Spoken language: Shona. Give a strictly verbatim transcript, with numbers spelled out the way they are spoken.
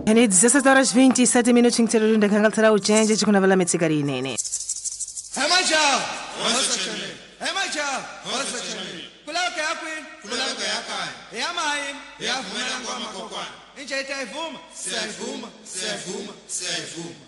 And it's just horas vinte-sete minutos em terreno da cangal terá o change de quando ela mete carinene. É mais já. É mais já. Kula que é queen, kula que é kai. É a mãe, é a fuma na goma kokwan. Enche tá fuma, sai fuma, sai fuma, sai fuma.